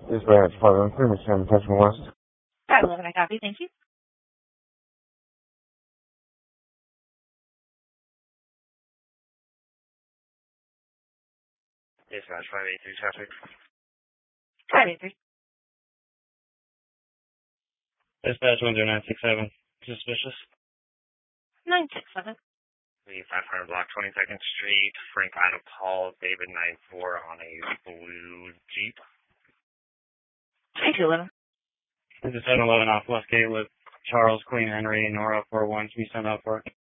Dispatch 513, Michigan, Touchman West. 511, I copy. Thank you. Dispatch 583, traffic. 583. Dispatch 10967, suspicious. 967. The 500 block 22nd Street, Frank Ida Paul, David 94 on a blue Jeep. 2211. This is 711 off West Gate with Charles, Queen Henry, Nora 41. Can you send out for it?